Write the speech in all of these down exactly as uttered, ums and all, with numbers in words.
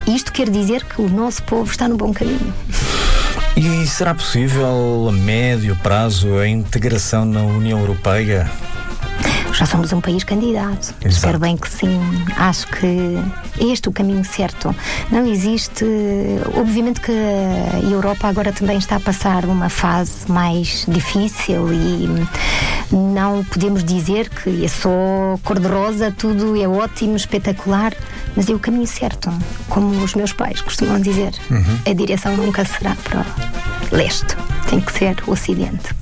Isto quer dizer que o nosso povo está no bom caminho. E será possível, a médio prazo, a integração na União Europeia? Já somos um país candidato. Exato. Espero bem que sim. Acho que é este o caminho certo. Não existe... Obviamente que a Europa agora também está a passar uma fase mais difícil e não podemos dizer que é só cor-de-rosa, tudo é ótimo, espetacular, mas é o caminho certo. Como os meus pais costumam dizer, uhum. A direção nunca será para o leste. Tem que ser o ocidente.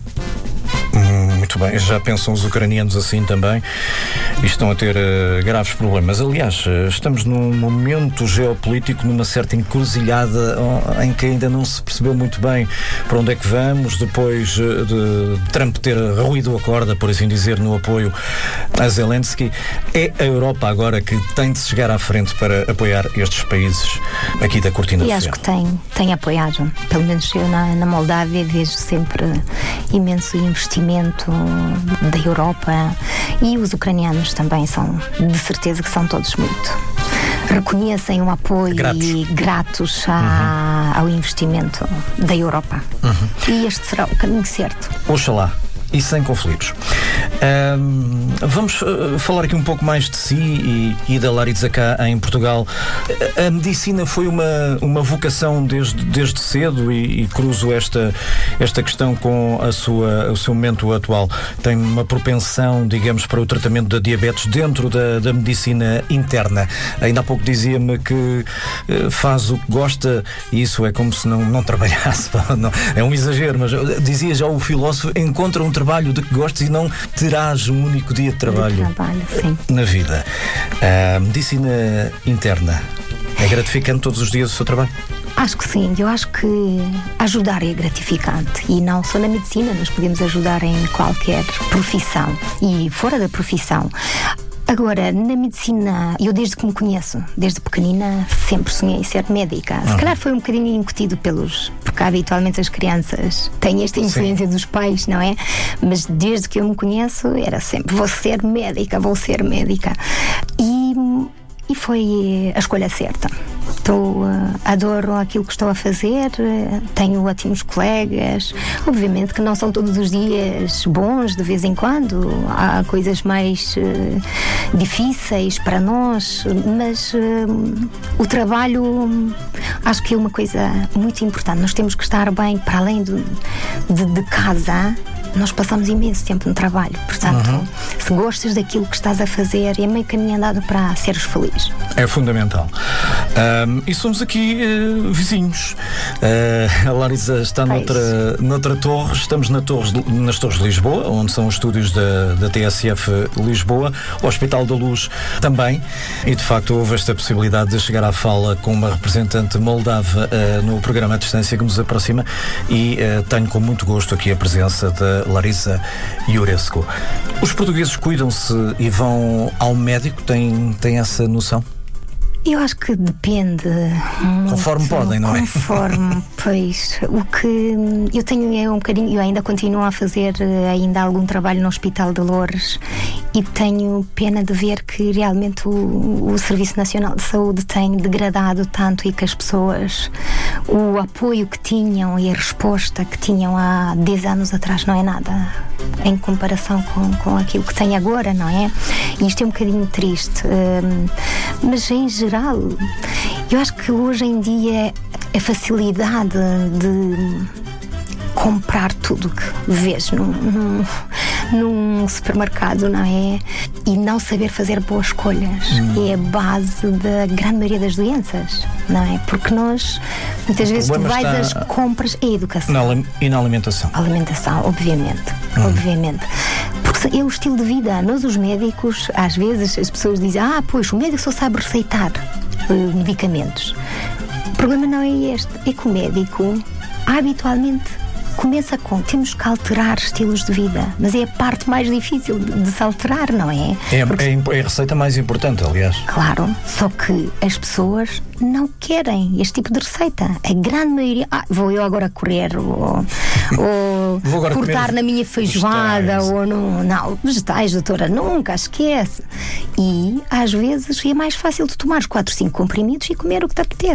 Muito bem, já pensam os ucranianos assim também e estão a ter uh, graves problemas. Aliás, uh, estamos num momento geopolítico, numa certa encruzilhada uh, em que ainda não se percebeu muito bem para onde é que vamos, depois uh, de Trump ter ruído a corda, por assim dizer, no apoio a Zelensky. É a Europa agora que tem de chegar à frente para apoiar estes países aqui da cortina de ferro. E acho que tem, tem apoiado. Pelo menos eu na, na Moldávia vejo sempre imenso investimento da Europa, e os ucranianos também são, de certeza que são todos muito reconhecem o apoio gratos. E gratos a, uhum. ao investimento da Europa. Uhum. E este será o caminho certo. Oxalá. E sem conflitos. Um, vamos uh, falar aqui um pouco mais de si e, e da Larisa cá em Portugal. A, a medicina foi uma, uma vocação desde, desde cedo e, e cruzo esta, esta questão com a sua, o seu momento atual. Tem uma propensão, digamos, para o tratamento da diabetes dentro da, da medicina interna. Ainda há pouco dizia-me que uh, faz o que gosta e isso é como se não, não trabalhasse. Não, é um exagero, mas dizia já o filósofo, encontra um trabalho de que gostes e não terás um único dia de trabalho, de trabalho sim. na vida. A medicina interna é gratificante todos os dias o seu trabalho? Acho que sim, eu acho que ajudar é gratificante e não só na medicina, nós podemos ajudar em qualquer profissão e fora da profissão. Agora, na medicina, eu desde que me conheço, desde pequenina, sempre sonhei em ser médica. Se uhum. calhar foi um bocadinho incutido pelos... Porque habitualmente as crianças têm esta influência Sim. dos pais, não é? Mas desde que eu me conheço, era sempre, vou ser médica, vou ser médica. E, e foi a escolha certa. Estou, uh, adoro aquilo que estou a fazer, uh, tenho ótimos colegas. Obviamente que não são todos os dias bons, de vez em quando há coisas mais uh, difíceis para nós, mas uh, o trabalho acho que é uma coisa muito importante. Nós temos que estar bem para além do, de, de casa. Nós passamos imenso tempo no trabalho, portanto, uhum. se gostas daquilo que estás a fazer, é meio caminho andado para seres feliz. É fundamental. Um, e somos aqui uh, vizinhos. Uh, a Larisa está noutra, noutra torre, estamos na torres, nas Torres de Lisboa, onde são os estúdios da, da T S F Lisboa, o Hospital da Luz também, e de facto houve esta possibilidade de chegar à fala com uma representante moldava uh, no programa à distância que nos aproxima, e uh, tenho com muito gosto aqui a presença da Larisa Iurescu. Os portugueses cuidam-se e vão ao médico? Têm, têm essa noção? Eu acho que depende muito, conforme podem, não é? Conforme, pois. O que eu tenho é um bocadinho, eu ainda continuo a fazer ainda algum trabalho no Hospital de Loures e tenho pena de ver que realmente o, o Serviço Nacional de Saúde tem degradado tanto e que as pessoas, o apoio que tinham e a resposta que tinham há dez anos atrás não é nada em comparação com, com aquilo que tem agora, não é? E isto é um bocadinho triste, um, mas em geral eu acho que hoje em dia a facilidade de comprar tudo que vês num, num, num supermercado, não é? E não saber fazer boas escolhas hum. é a base da grande maioria das doenças, não é? Porque nós, muitas o vezes, tu vais às compras, é a educação. Na, e na alimentação? Alimentação, obviamente. Hum. Obviamente. Porque é o estilo de vida. Nós, os médicos, às vezes as pessoas dizem, ah, pois, o médico só sabe receitar uh, medicamentos. O problema não é este, é que o médico, habitualmente, começa com, temos que alterar estilos de vida, mas é a parte mais difícil de, de se alterar, não é? É, Porque, é, é a receita mais importante, aliás. Claro, só que as pessoas não querem este tipo de receita. A grande maioria, ah, vou eu agora correr, ou, ou vou agora cortar na minha feijoada, vegetais. ou no, não, vegetais, doutora, nunca, esquece. E, às vezes, é mais fácil de tomar os quatro, cinco comprimidos e comer o que te apetece.